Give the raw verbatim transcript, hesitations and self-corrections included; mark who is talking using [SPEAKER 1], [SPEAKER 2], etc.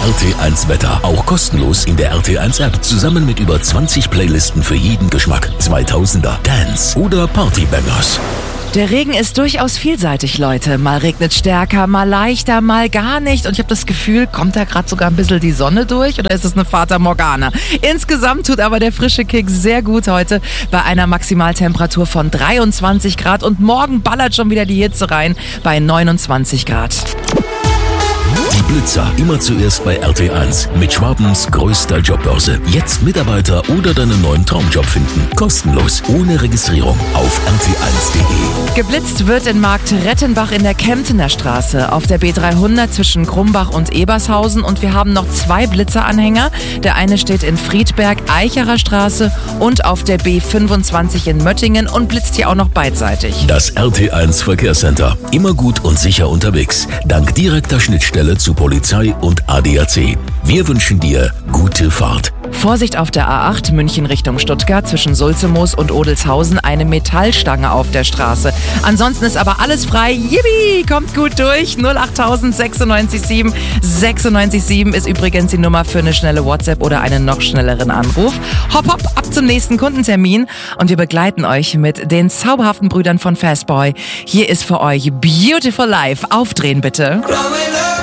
[SPEAKER 1] R T eins Wetter. Auch kostenlos in der R T eins App. Zusammen mit über zwanzig Playlisten für jeden Geschmack. zweitausender, Dance oder Partybangers.
[SPEAKER 2] Der Regen ist durchaus vielseitig, Leute. Mal regnet stärker, mal leichter, mal gar nicht. Und ich habe das Gefühl, kommt da gerade sogar ein bisschen die Sonne durch oder ist es eine Fata Morgana? Insgesamt tut aber der frische Kick sehr gut heute bei einer Maximaltemperatur von dreiundzwanzig Grad. Und morgen ballert schon wieder die Hitze rein bei neunundzwanzig Grad.
[SPEAKER 1] Die Blitzer immer zuerst bei R T eins mit Schwabens größter Jobbörse. Jetzt Mitarbeiter oder deinen neuen Traumjob finden. Kostenlos, ohne Registrierung auf r t eins punkt d e.
[SPEAKER 2] Geblitzt wird in Markt Rettenbach in der Kemptener Straße, auf der B dreihundert zwischen Krumbach und Ebershausen und wir haben noch zwei Blitzeranhänger. Der eine steht in Friedberg, Eicherer Straße und auf der B fünfundzwanzig in Möttingen und blitzt hier auch noch beidseitig.
[SPEAKER 1] Das R T eins Verkehrscenter. Immer gut und sicher unterwegs. Dank direkter Schnittstelle zu Polizei und A D A C. Wir wünschen dir gute Fahrt.
[SPEAKER 2] Vorsicht auf der A acht München Richtung Stuttgart zwischen Sulzemoos und Odelshausen, eine Metallstange auf der Straße. Ansonsten ist aber alles frei. Yippie, kommt gut durch. null acht neun sechs sieben sechs sieben ist übrigens die Nummer für eine schnelle WhatsApp oder einen noch schnelleren Anruf. Hopp, hopp, ab zum nächsten Kundentermin und wir begleiten euch mit den zauberhaften Brüdern von Fastboy. Hier ist für euch Beautiful Life. Aufdrehen bitte.